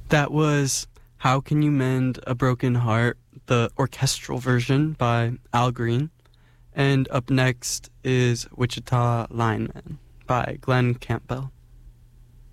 That was How Can You Mend a Broken Heart, the orchestral version by Al Green. And up next is Wichita Lineman by Glenn Campbell.